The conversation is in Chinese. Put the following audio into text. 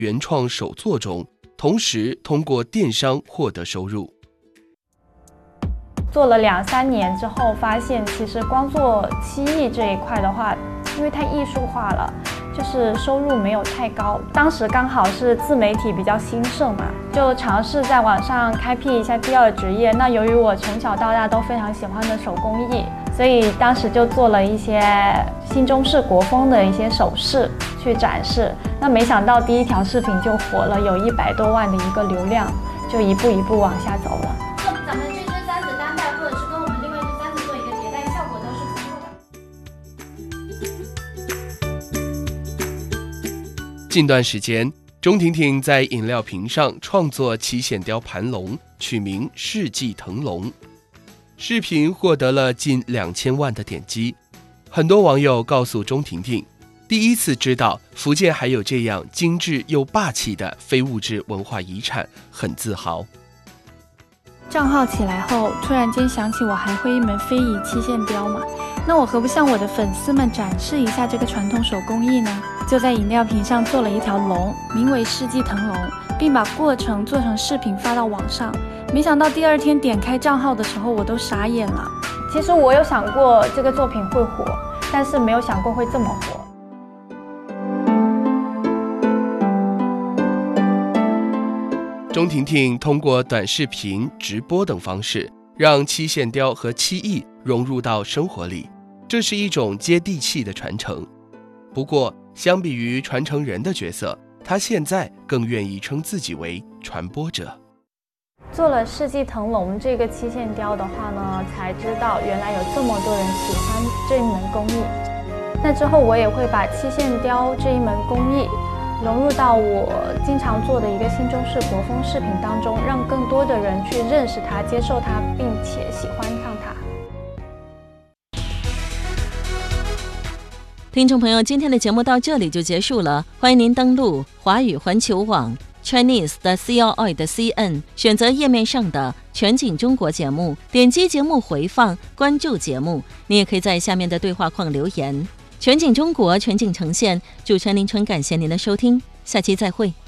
原创手作中，同时通过电商获得收入。 做了2-3年之后，发现其实光做漆艺这一块的话，因为太艺术化了，就是收入没有太高。当时刚好是自媒体比较兴盛嘛，就尝试在网上开辟一下第二职业。那由于我从小到大都非常喜欢的手工艺，所以当时就做了一些新中式国风的一些首饰去展示。那没想到第一条视频就火了，有100多万的一个流量，就一步一步往下走了。 咱们这支簪子单带，或者是跟我们另外一支簪子做一个迭代，效果都是不错的。 近段时间，钟婷婷在饮料瓶上创作漆线雕盘龙，取名世纪腾龙。视频获得了近2000万的点击，很多网友告诉钟婷婷，第一次知道福建还有这样精致又霸气的非物质文化遗产，很自豪。 账号起来后，突然间想起我还会一门非遗漆线雕嘛，那我何不向我的粉丝们展示一下这个传统手工艺呢？就在饮料瓶上做了一条龙，名为世纪腾龙，并把过程做成视频发到网上。没想到第2天点开账号的时候，我都傻眼了。 其实我有想过这个作品会火，但是没有想过会这么火。 钟婷婷通过短视频、直播等方式，让漆线雕和漆艺融入到生活里，这是一种接地气的传承。不过，相比于传承人的角色，她现在更愿意称自己为传播者。 做了世纪腾龙这个漆线雕的话呢，才知道原来有这么多人喜欢这一门工艺。那之后我也会把漆线雕这一门工艺融入到我经常做的一个新中式国风视频当中，让更多的人去认识它、接受它，并且喜欢上它。 听众朋友，今天的节目到这里就结束了，欢迎您登录华语环球网 Chinese 的 CRI 的 CN， 选择页面上的全景中国节目，点击节目回放，关注节目。你也可以在下面的对话框留言。全景中国，全景呈现，主持人林春，感谢您的收听，下期再会。